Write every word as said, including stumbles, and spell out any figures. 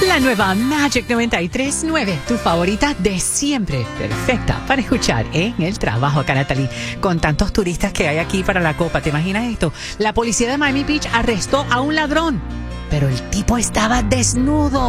La nueva Magic noventa y tres punto nueve, tu favorita de siempre. Perfecta para escuchar en el trabajo. Acá, Natalie, con tantos turistas que hay aquí para la Copa. ¿Te imaginas esto? La policía de Miami Beach arrestó a un ladrón, pero el tipo estaba desnudo.